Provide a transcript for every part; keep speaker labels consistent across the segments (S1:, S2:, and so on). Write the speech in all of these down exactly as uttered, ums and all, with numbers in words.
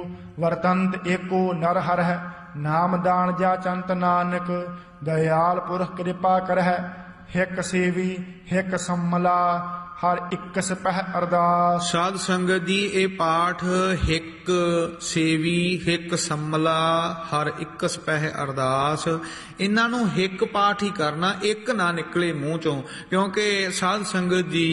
S1: ਵਰਤੰਤ ਏਕੋ ਨਰ ਹਰਹਿ, ਨਾਮ ਦਾਨ ਜਾਚੰਤ ਨਾਨਕ, ਦਇਆਲ ਪੁਰਖ ਕਿਰਪਾ ਕਰਹਿ। ਹਿਕ ਸੇਵੀ ਹਿਕ ਸੰਮਲਾ, ਹਰ ਇੱਕ ਸਪਹਿ ਅਰਦਾਸ।
S2: ਸਾਧ ਸੰਗਤ ਜੀ ਇਹ ਪਾਠ ਹਿਕ ਸੇਵੀ ਹਿਕ ਸੰਮਲਾ ਹਰ ਇੱਕ ਸਪਹਿ ਅਰਦਾਸ, ਇਹਨਾਂ ਨੂੰ ਹਿਕ ਪਾਠ ਹੀ ਕਰਨਾ, ਇੱਕ ਨਾ ਨਿਕਲੇ ਮੂੰਹ ਚੋਂ। ਕਿਉਂਕਿ ਸਾਧ ਸੰਗਤ ਜੀ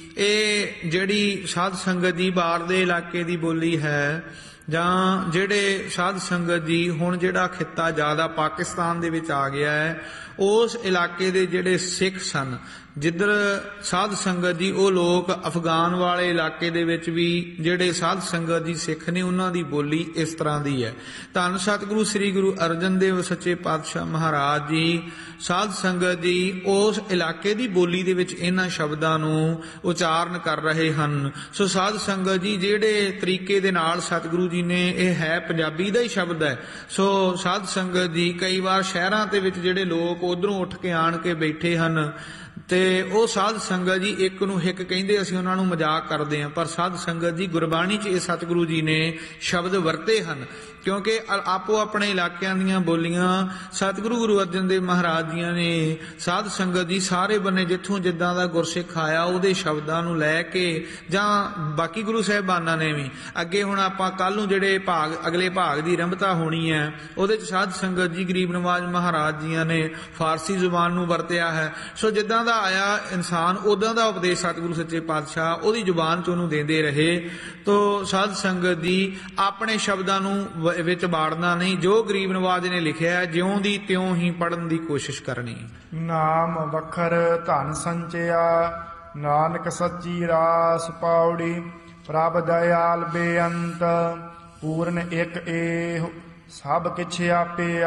S2: ਇਹ ਜਿਹੜੀ ਸਾਧ ਸੰਗਤ ਦੀ ਬਾਹਰ ਦੇ ਇਲਾਕੇ ਦੀ ਬੋਲੀ ਹੈ, ਜਾਂ ਜਿਹੜੇ ਸਾਧ ਸੰਗਤ ਜੀ ਹੁਣ ਜਿਹੜਾ ਖਿੱਤਾ ਜ਼ਿਆਦਾ ਪਾਕਿਸਤਾਨ ਦੇ ਵਿੱਚ ਆ ਗਿਆ ਹੈ, ਉਸ ਇਲਾਕੇ ਦੇ ਜਿਹੜੇ ਸਿੱਖ ਸਨ, ਜਿੱਧਰ ਸਾਧ ਸੰਗਤ ਜੀ ਉਹ ਲੋਕ ਅਫਗਾਨ ਵਾਲੇ ਇਲਾਕੇ ਦੇ ਵਿੱਚ ਵੀ ਜਿਹੜੇ ਸਾਧ ਸੰਗਤ ਜੀ ਸਿੱਖ ਨੇ, ਉਹਨਾਂ ਦੀ ਬੋਲੀ ਇਸ ਤਰ੍ਹਾਂ ਦੀ ਹੈ। ਧੰਨ ਸਤਿਗੁਰੂ ਸ੍ਰੀ ਗੁਰੂ ਅਰਜਨ ਦੇਵ ਸੱਚੇ ਪਾਤਸ਼ਾਹ ਮਹਾਰਾਜ ਜੀ ਸਾਧ ਸੰਗਤ ਜੀ ਉਸ ਇਲਾਕੇ ਦੀ ਬੋਲੀ ਦੇ ਵਿੱਚ ਇਹਨਾਂ ਸ਼ਬਦਾਂ ਨੂੰ ਉਚਾਰਨ ਕਰ ਰਹੇ ਹਨ। ਸੋ ਸਾਧ ਸੰਗਤ ਜੀ ਜਿਹੜੇ ਤਰੀਕੇ ਦੇ ਨਾਲ ਸਤਿਗੁਰੂ ਜੀ ਨੇ, ਇਹ ਹੈ ਪੰਜਾਬੀ ਦਾ ਹੀ ਸ਼ਬਦ ਹੈ। ਸੋ ਸਾਧ ਸੰਗਤ ਜੀ ਕਈ ਵਾਰ ਸ਼ਹਿਰਾਂ ਦੇ ਵਿੱਚ ਜਿਹੜੇ ਲੋਕ ਉਧਰੋਂ ਉੱਠ ਕੇ ਆਣ ਕੇ ਬੈਠੇ ਹਨ, ਤੇ ਉਹ ਸਾਧ ਸੰਗਤ ਜੀ ਇੱਕ ਨੂੰ ਹਿੱਕ ਕਹਿੰਦੇ, ਅਸੀਂ ਉਹਨਾਂ ਨੂੰ ਮਜ਼ਾਕ ਕਰਦੇ ਹਾਂ, ਪਰ ਸਾਧ ਸੰਗਤ ਜੀ ਗੁਰਬਾਣੀ 'ਚ ਇਹ ਸਤਿਗੁਰੂ ਜੀ ਨੇ ਸ਼ਬਦ ਵਰਤੇ ਹਨ। ਕਿਉਂਕਿ ਆਪੋ ਆਪਣੇ ਇਲਾਕਿਆਂ ਦੀਆਂ ਬੋਲੀਆਂ ਸਤਿਗੁਰੂ ਗੁਰੂ ਅਰਜਨ ਦੇਵ ਮਹਾਰਾਜ ਜੀਆਂ ਨੇ ਸਾਧ ਸੰਗਤ ਜੀ ਸਾਰੇ ਬੰਨੇ ਜਿੱਥੋਂ ਜਿੱਦਾਂ ਦਾ ਗੁਰਸਿੱਖ ਆਇਆ ਉਹਦੇ ਸ਼ਬਦਾਂ ਨੂੰ ਲੈ ਕੇ, ਜਾਂ ਬਾਕੀ ਗੁਰੂ ਸਾਹਿਬਾਨਾਂ ਨੇ ਵੀ ਅੱਗੇ, ਹੁਣ ਆਪਾਂ ਕੱਲ ਨੂੰ ਜਿਹੜੇ ਭਾਗ ਅਗਲੇ ਭਾਗ ਦੀ ਆਰੰਭਤਾ ਹੋਣੀ ਹੈ, ਉਹਦੇ 'ਚ ਸਾਧ ਸੰਗਤ ਜੀ ਗਰੀਬ ਨਵਾਜ ਮਹਾਰਾਜ ਜੀਆਂ ਨੇ ਫਾਰਸੀ ਜ਼ੁਬਾਨ ਨੂੰ ਵਰਤਿਆ ਹੈ। ਸੋ ਜਿੱਦਾਂ ਦਾ ਆਇਆ ਇਨਸਾਨ ਉਦਾਂ ਦਾ ਉਪਦੇਸ਼ ਸਤਿਗੁਰੂ ਸੱਚੇ ਪਾਤਸ਼ਾਹ ਉਹਦੀ ਜ਼ੁਬਾਨ 'ਚ ਉਹਨੂੰ ਦਿੰਦੇ ਰਹੇ। ਤੋ ਸਾਧ ਸੰਗਤ ਜੀ ਆਪਣੇ ਸ਼ਬਦਾਂ ਨੂੰ ਵਿੱਚ ਬਾੜਨਾ ਨਹੀਂ, ਜੋ ਗਰੀਬ ਨਵਾਜ ਨੇ ਲਿਖਿਆ ਜਿਉਂ ਦੀ ਤਿਉਂ ਹੀ ਪੜ੍ਹਨ ਦੀ ਕੋਸ਼ਿਸ਼ ਕਰਨੀ।
S1: ਨਾਮ ਵਖਰ ਧਨ ਸੰਚਿਆ, ਨਾਨਕ ਸੱਚੀ ਰਾਸ ਪਾਉੜੀ, ਪ੍ਰਭ ਦਇਆਲ ਬੇਅੰਤ, ਪੂਰਨ ਇੱਕ ਏਹ ਸਭ ਕਿਛ ਆਪੇ